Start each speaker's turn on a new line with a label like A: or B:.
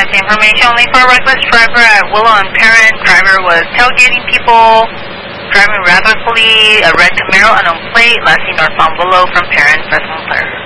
A: Yes, information only for a reckless driver at Willow and Perrin. Driver was tailgating people, driving rapidly, a red Camaro unknown plate, last seen northbound Willow from Perrin, Fresno, Claire.